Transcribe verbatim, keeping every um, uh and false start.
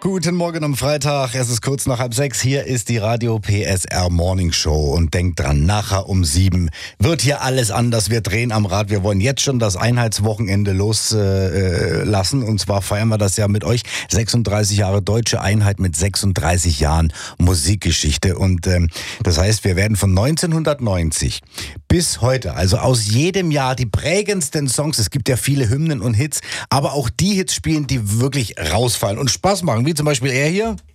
Guten Morgen am Freitag, es ist kurz nach halb sechs, hier ist die Radio P S R Morning Show und denkt dran, nachher um sieben wird hier alles anders, wir drehen am Rad, wir wollen jetzt schon das Einheitswochenende loslassen äh, und zwar feiern wir das ja mit euch, sechsunddreißig Jahre Deutsche Einheit mit sechsunddreißig Jahren Musikgeschichte und ähm, das heißt, wir werden von neunzehnhundertneunzig bis heute, also aus jedem Jahr die prägendsten Songs, es gibt ja viele Hymnen und Hits, aber auch die Hits spielen, die wirklich rausfallen und Spaß machen, wie zum Beispiel er hier.